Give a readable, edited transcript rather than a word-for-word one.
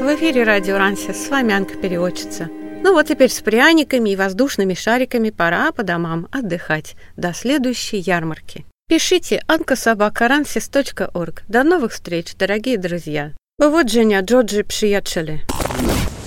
В эфире радио Рансис, с вами Анка-переводчица. Ну вот теперь с пряниками и воздушными шариками пора по домам отдыхать до следующей ярмарки. Пишите anka@ransis.org. До новых встреч, дорогие друзья. Поводження, Джорджи, приятели.